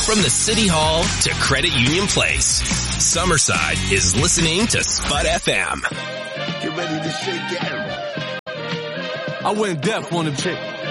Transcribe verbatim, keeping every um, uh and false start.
From the City Hall to Credit Union Place, Summerside is listening to Spud F M. Get ready to shake it. I went deaf on the chick.